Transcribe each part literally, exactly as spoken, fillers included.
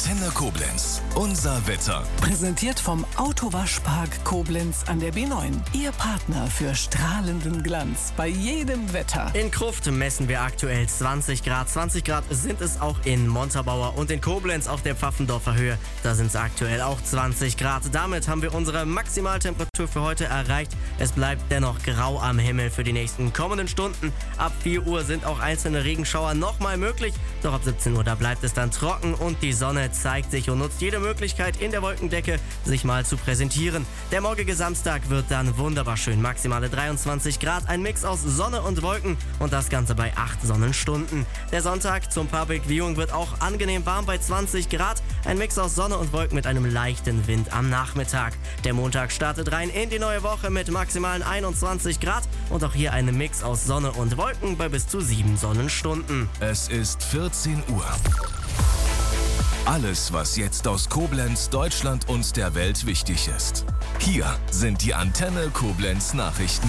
Antenne Koblenz. Unser Wetter. Präsentiert vom Autowaschpark Koblenz an der B neun. Ihr Partner für strahlenden Glanz bei jedem Wetter. In Krufft messen wir aktuell zwanzig Grad. zwanzig Grad sind es auch in Montabaur und in Koblenz auf der Pfaffendorfer Höhe. Da sind es aktuell auch zwanzig Grad. Damit haben wir unsere Maximaltemperatur für heute erreicht. Es bleibt dennoch grau am Himmel für die nächsten kommenden Stunden. Ab vier Uhr sind auch einzelne Regenschauer nochmal möglich. Doch ab siebzehn Uhr, da bleibt es dann trocken und die Sonne zeigt sich und nutzt jede Möglichkeit in der Wolkendecke, sich mal zu präsentieren. Der morgige Samstag wird dann wunderbar schön. Maximale dreiundzwanzig Grad, ein Mix aus Sonne und Wolken und das Ganze bei acht Sonnenstunden. Der Sonntag zum Public Viewing wird auch angenehm warm bei zwanzig Grad. Ein Mix aus Sonne und Wolken mit einem leichten Wind am Nachmittag. Der Montag startet rein in die neue Woche mit maximalen einundzwanzig Grad und auch hier ein Mix aus Sonne und Wolken bei bis zu sieben Sonnenstunden. Es ist vierzehn Uhr. Alles, was jetzt aus Koblenz, Deutschland und der Welt wichtig ist. Hier sind die Antenne Koblenz Nachrichten.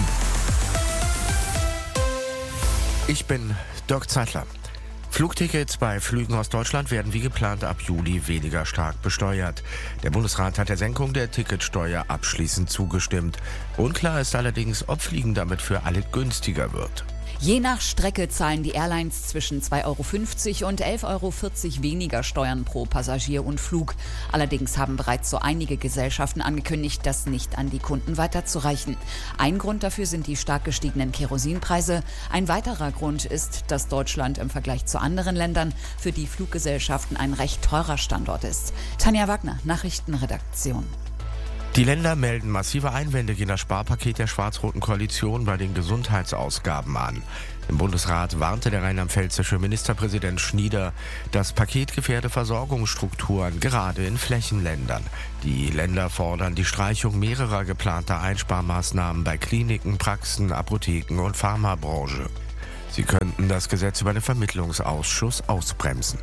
Ich bin Dirk Zeitler. Flugtickets bei Flügen aus Deutschland werden wie geplant ab Juli weniger stark besteuert. Der Bundesrat hat der Senkung der Ticketsteuer abschließend zugestimmt. Unklar ist allerdings, ob Fliegen damit für alle günstiger wird. Je nach Strecke zahlen die Airlines zwischen zwei Euro fünfzig und elf Euro vierzig weniger Steuern pro Passagier und Flug. Allerdings haben bereits so einige Gesellschaften angekündigt, das nicht an die Kunden weiterzureichen. Ein Grund dafür sind die stark gestiegenen Kerosinpreise. Ein weiterer Grund ist, dass Deutschland im Vergleich zu anderen Ländern für die Fluggesellschaften ein recht teurer Standort ist. Tanja Wagner, Nachrichtenredaktion. Die Länder melden massive Einwände gegen das Sparpaket der schwarz-roten Koalition bei den Gesundheitsausgaben an. Im Bundesrat warnte der rheinland-pfälzische Ministerpräsident Schnieder, das Paket gefährde Versorgungsstrukturen, gerade in Flächenländern. Die Länder fordern die Streichung mehrerer geplanter Einsparmaßnahmen bei Kliniken, Praxen, Apotheken und Pharmabranche. Sie könnten das Gesetz über den Vermittlungsausschuss ausbremsen.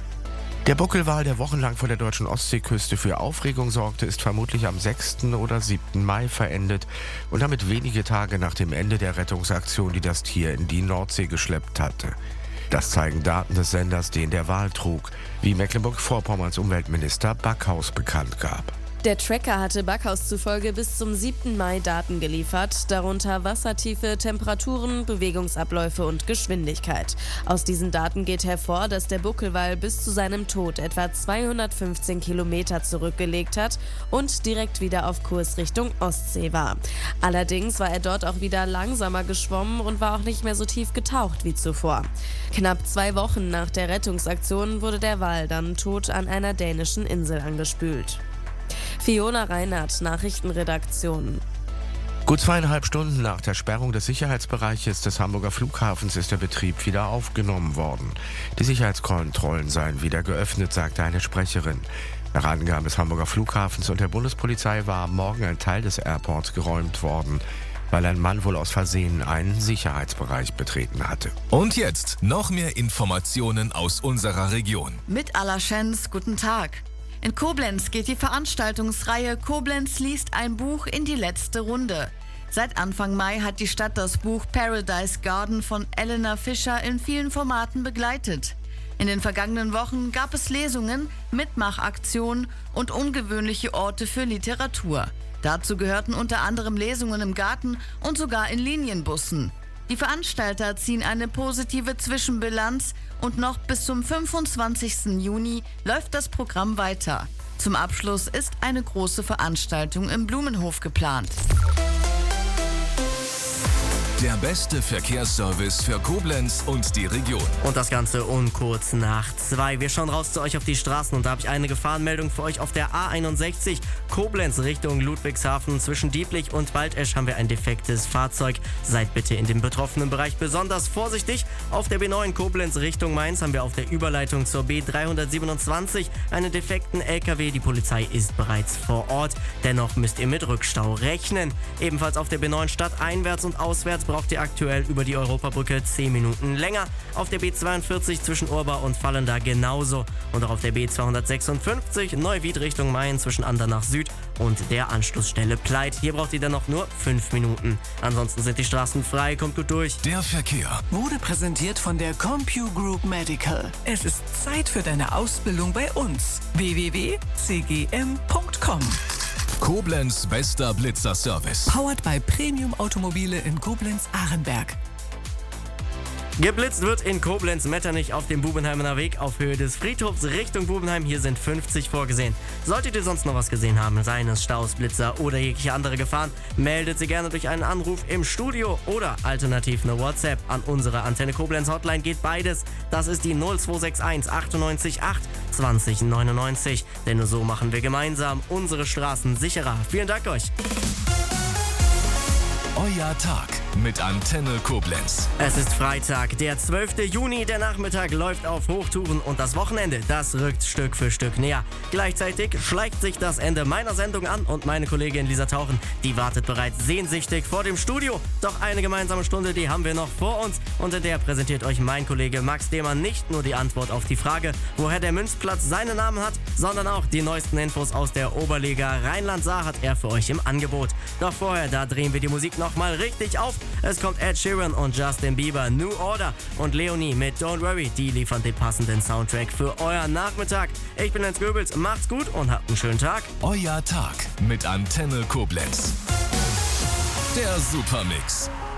Der Buckelwal, der wochenlang vor der deutschen Ostseeküste für Aufregung sorgte, ist vermutlich am sechsten oder siebten Mai verendet und damit wenige Tage nach dem Ende der Rettungsaktion, die das Tier in die Nordsee geschleppt hatte. Das zeigen Daten des Senders, den der Wal trug, wie Mecklenburg-Vorpommerns Umweltminister Backhaus bekannt gab. Der Tracker hatte Backhaus zufolge bis zum siebten Mai Daten geliefert, darunter Wassertiefe, Temperaturen, Bewegungsabläufe und Geschwindigkeit. Aus diesen Daten geht hervor, dass der Buckelwal bis zu seinem Tod etwa zweihundertfünfzehn Kilometer zurückgelegt hat und direkt wieder auf Kurs Richtung Ostsee war. Allerdings war er dort auch wieder langsamer geschwommen und war auch nicht mehr so tief getaucht wie zuvor. Knapp zwei Wochen nach der Rettungsaktion wurde der Wal dann tot an einer dänischen Insel angespült. Fiona Reinhardt, Nachrichtenredaktion. Gut zweieinhalb Stunden nach der Sperrung des Sicherheitsbereiches des Hamburger Flughafens ist der Betrieb wieder aufgenommen worden. Die Sicherheitskontrollen seien wieder geöffnet, sagte eine Sprecherin. Nach Angaben des Hamburger Flughafens und der Bundespolizei war am Morgen ein Teil des Airports geräumt worden, weil ein Mann wohl aus Versehen einen Sicherheitsbereich betreten hatte. Und jetzt noch mehr Informationen aus unserer Region. Mit Alaschens, guten Tag. In Koblenz geht die Veranstaltungsreihe Koblenz liest ein Buch in die letzte Runde. Seit Anfang Mai hat die Stadt das Buch Paradise Garden von Elena Fischer in vielen Formaten begleitet. In den vergangenen Wochen gab es Lesungen, Mitmachaktionen und ungewöhnliche Orte für Literatur. Dazu gehörten unter anderem Lesungen im Garten und sogar in Linienbussen. Die Veranstalter ziehen eine positive Zwischenbilanz und noch bis zum fünfundzwanzigsten Juni läuft das Programm weiter. Zum Abschluss ist eine große Veranstaltung im Blumenhof geplant. Der beste Verkehrsservice für Koblenz und die Region. Und das Ganze um kurz nach zwei. Wir schauen raus zu euch auf die Straßen und da habe ich eine Gefahrenmeldung für euch auf der A einundsechzig. Koblenz Richtung Ludwigshafen. Zwischen Dieblich und Waldesch haben wir ein defektes Fahrzeug. Seid bitte in dem betroffenen Bereich besonders vorsichtig. Auf der B neun Koblenz Richtung Mainz haben wir auf der Überleitung zur B dreihundertsiebenundzwanzig einen defekten L K W. Die Polizei ist bereits vor Ort. Dennoch müsst ihr mit Rückstau rechnen. Ebenfalls auf der B neun stadteinwärts und auswärts braucht ihr aktuell über die Europabrücke zehn Minuten länger. Auf der B zweiundvierzig zwischen Urbach und Vallendar genauso. Und auch auf der B zweihundertsechsundfünfzig Neuwied Richtung Main zwischen Andernach Süd und der Anschlussstelle Pleit. Hier braucht ihr dann noch nur fünf Minuten. Ansonsten sind die Straßen frei, kommt gut durch. Der Verkehr Wurde präsentiert von der Compu Group Medical. Es ist Zeit für deine Ausbildung bei uns. w w w punkt c g m punkt com. Koblenz bester Blitzer-Service. Powered by Premium Automobile in Koblenz-Ahrenberg. Geblitzt wird in Koblenz-Metternich auf dem Bubenheimer Weg auf Höhe des Friedhofs Richtung Bubenheim. Hier sind fünfzig vorgesehen. Solltet ihr sonst noch was gesehen haben, seien es Staus, Blitzer oder jegliche andere Gefahren, meldet sie gerne durch einen Anruf im Studio oder alternativ eine WhatsApp an unsere Antenne Koblenz Hotline. Geht beides. Das ist die null zwei sechs eins achtundneunzig acht zwanzig neunundneunzig. Denn nur so machen wir gemeinsam unsere Straßen sicherer. Vielen Dank euch. Euer Tag mit Antenne Koblenz. Es ist Freitag, der zwölfte Juni. Der Nachmittag läuft auf Hochtouren und das Wochenende, das rückt Stück für Stück näher. Gleichzeitig schleicht sich das Ende meiner Sendung an und meine Kollegin Lisa Tauchen, die wartet bereits sehnsüchtig vor dem Studio. Doch eine gemeinsame Stunde, die haben wir noch vor uns und in der präsentiert euch mein Kollege Max Demann nicht nur die Antwort auf die Frage, woher der Münzplatz seinen Namen hat, sondern auch die neuesten Infos aus der Oberliga. Rheinland-Saar hat er für euch im Angebot. Doch vorher, da drehen wir die Musik noch mal richtig auf. Es kommt Ed Sheeran und Justin Bieber, New Order und Leonie mit Don't Worry. Die liefern den passenden Soundtrack für euren Nachmittag. Ich bin Jens Goebbels, macht's gut und habt einen schönen Tag. Euer Tag mit Antenne Koblenz. Der Supermix.